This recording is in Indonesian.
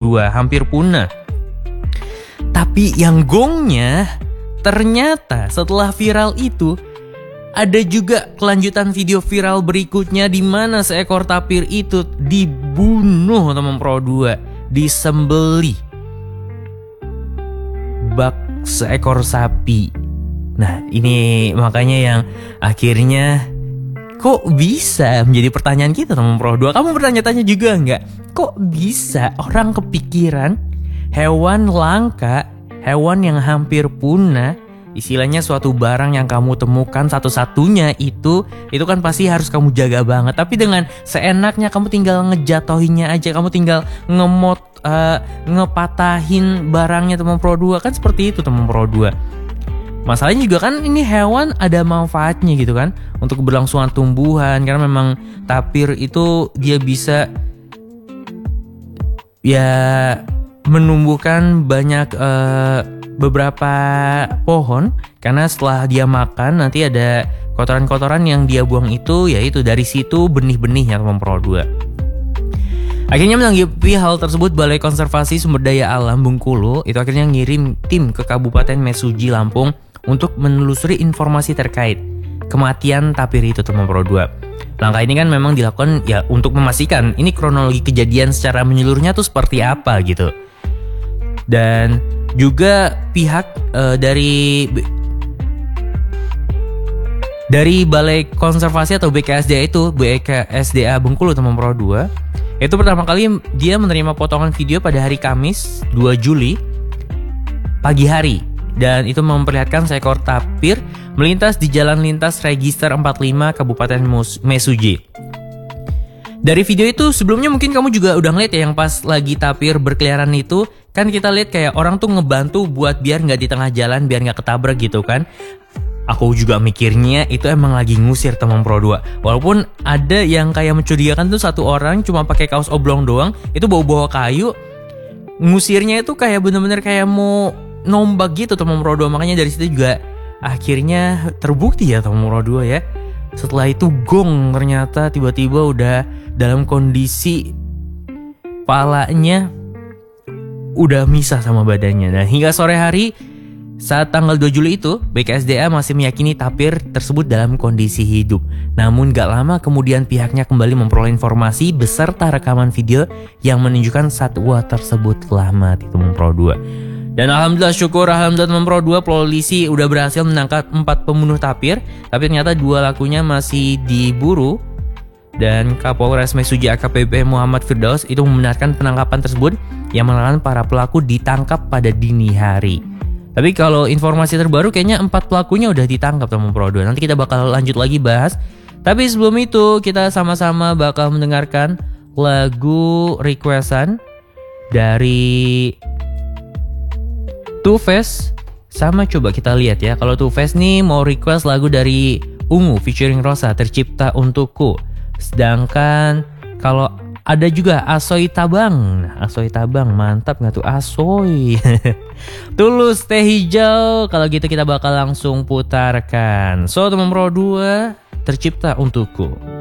2 hampir punah. Tapi yang gongnya, ternyata setelah viral itu ada juga kelanjutan video viral berikutnya di mana seekor tapir itu dibunuh teman Pro 2, disembelih bak seekor sapi. Nah, ini makanya yang akhirnya kok bisa menjadi pertanyaan kita teman Pro 2. Kamu bertanya-tanya juga nggak? Kok bisa orang kepikiran hewan langka, hewan yang hampir punah, istilahnya suatu barang yang kamu temukan satu-satunya itu kan pasti harus kamu jaga banget. Tapi dengan seenaknya kamu tinggal ngejatohinya aja, kamu tinggal ngepatahin barangnya teman Pro 2, kan seperti itu teman Pro 2. Masalahnya juga kan ini hewan ada manfaatnya gitu kan untuk keberlangsungan tumbuhan, karena memang tapir itu dia bisa ya menumbuhkan banyak beberapa pohon, karena setelah dia makan nanti ada kotoran-kotoran yang dia buang itu, yaitu dari situ benih-benihnya teman Pro 2. Akhirnya menanggapi hal tersebut, Balai Konservasi Sumber Daya Alam Bengkulu itu akhirnya ngirim tim ke Kabupaten Mesuji, Lampung untuk menelusuri informasi terkait kematian tapir itu teman Pro 2. Langkah ini kan memang dilakukan ya untuk memastikan ini kronologi kejadian secara menyeluruhnya tuh seperti apa gitu. Dan juga pihak dari Balai Konservasi atau BKSDA itu, BKSDA Bengkulu teman Pro 2, itu pertama kali dia menerima potongan video pada hari Kamis 2 Juli pagi hari, dan itu memperlihatkan seekor tapir melintas di jalan lintas Register 45 Kabupaten Mesuji. Dari video itu sebelumnya mungkin kamu juga udah ngeliat ya, yang pas lagi tapir berkeliaran itu kan kita lihat kayak orang tuh ngebantu buat biar nggak di tengah jalan, biar nggak ketabrak gitu kan. Aku juga mikirnya itu emang lagi ngusir teman Pro 2. Walaupun ada yang kayak mencurigakan tuh satu orang cuma pakai kaos oblong doang, itu bawa kayu. Ngusirnya itu kayak bener-bener kayak mau nombak gitu teman Pro 2. Makanya dari situ juga akhirnya terbukti ya teman Pro 2 ya. Setelah itu gong, ternyata tiba-tiba udah dalam kondisi palanya udah misah sama badannya. Nah, hingga sore hari saat tanggal 2 Juli itu, BKSDA masih meyakini tapir tersebut dalam kondisi hidup. Namun gak lama kemudian pihaknya kembali memperoleh informasi beserta rekaman video yang menunjukkan satwa tersebut telah mati teman Pro 2. Dan alhamdulillah teman Pro 2, polisi udah berhasil menangkap 4 pembunuh tapir, tapi ternyata 2 lakunya masih diburu. Dan Kapolres Mesuji AKBP Muhammad Firdaus itu membenarkan penangkapan tersebut, yang mengatakan para pelaku ditangkap pada dini hari. Tapi kalau informasi terbaru kayaknya 4 pelakunya udah ditangkap teman Pro 2. Nanti kita bakal lanjut lagi bahas. Tapi sebelum itu kita sama-sama bakal mendengarkan lagu requestan dari Two Face. Sama coba kita lihat ya, kalau Two Face nih mau request lagu dari Ungu featuring Rosa, Tercipta Untukku. Sedangkan kalau ada juga Asoy Tabang. Nah, Asoy Tabang mantap gak tuh Asoy. Tulus Teh Hijau. Kalau gitu kita bakal langsung putarkan. So teman Pro 2, Tercipta Untukku.